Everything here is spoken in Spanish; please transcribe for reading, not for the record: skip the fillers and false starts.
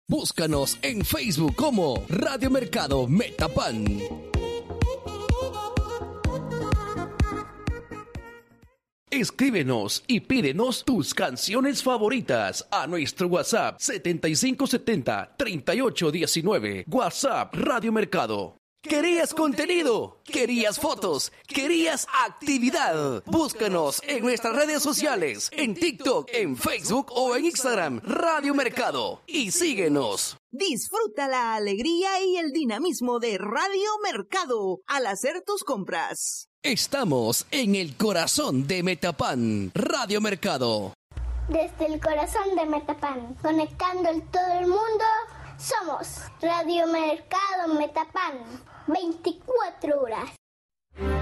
Búscanos en Facebook como Radio Mercado Metapan. Escríbenos y pídenos tus canciones favoritas a nuestro WhatsApp 7570-3819. WhatsApp Radio Mercado. ¿Querías contenido? ¿Querías fotos? ¿Querías actividad? Búscanos en nuestras redes sociales, en TikTok, en Facebook o en Instagram, Radio Mercado. Y síguenos. Disfruta la alegría y el dinamismo de Radio Mercado al hacer tus compras. Estamos en el corazón de Metapan, Radio Mercado. Desde el corazón de Metapan, conectando todo el mundo, somos Radio Mercado Metapan, 24 horas.